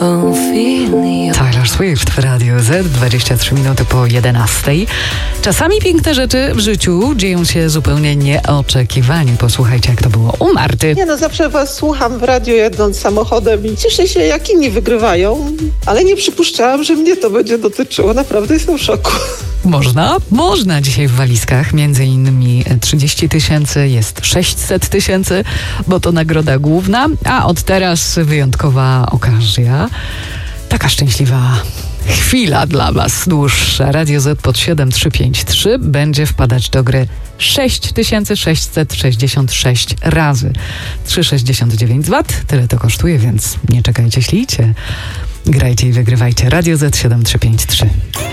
Taylor Swift w Radiu Z, 23 minuty po 11. Czasami piękne rzeczy w życiu dzieją się zupełnie nieoczekiwanie. Posłuchajcie, jak to było u Marty. Zawsze was słucham w radiu jedąc samochodem i cieszę się, jak inni wygrywają, ale nie przypuszczałam, że mnie to będzie dotyczyło. Naprawdę jestem w szoku. Można dzisiaj w walizkach, między innymi 30 000, jest 600 000, bo to nagroda główna, a od teraz wyjątkowa okazja. Taka szczęśliwa chwila dla was dłuższa. Radio Z pod 7353 będzie wpadać do gry 6666 razy 3,69 W. Tyle to kosztuje, więc nie czekajcie, ślijcie. Grajcie i wygrywajcie. Radio Z 7353.